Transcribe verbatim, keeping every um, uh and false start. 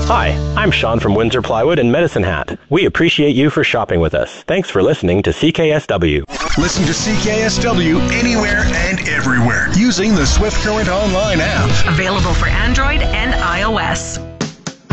Hi, I'm Sean from Windsor Plywood and Medicine Hat. We appreciate you for shopping with us. Thanks for listening to C K S W. Listen to C K S W anywhere and everywhere using the Swift Current Online app. Available for Android and iOS.